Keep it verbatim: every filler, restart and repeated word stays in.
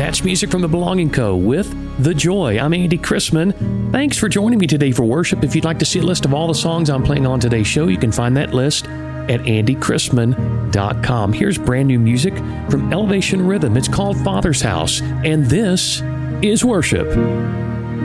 That's music from The Belonging Co. with The Joy. I'm Andy Chrisman. Thanks for joining me today for worship. If you'd like to see a list of all the songs I'm playing on today's show, you can find that list at andy chrisman dot com. Here's brand new music from Elevation Rhythm. It's called Father's House, and this is worship.